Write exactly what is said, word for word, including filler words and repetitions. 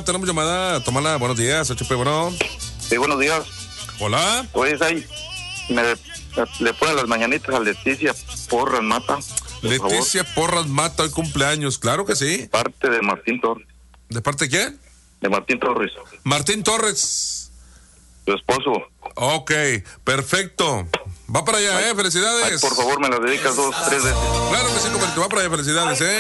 tenemos llamada, tómala, buenos días, H P, bueno. Sí, buenos días. Hola. Oye, ahí me le ponen las mañanitas a Leticia Porras Mata. Leticia Porras Mata, hoy cumpleaños, claro que sí. Parte de Martín Torres. ¿De parte de quién? De Martín Torres. Martín Torres. Tu esposo. Ok, perfecto. Va para allá, ay, eh, felicidades. Ay, por favor, me las dedicas dos, tres veces. Claro que sí, compadre, va para allá, felicidades, eh.